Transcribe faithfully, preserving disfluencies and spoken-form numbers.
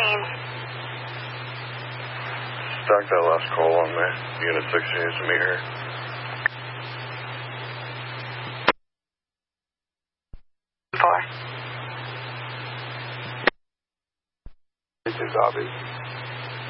sixteen. Stock that last call on me. Unit sixteen needs to meet her. Four. This is Bobby.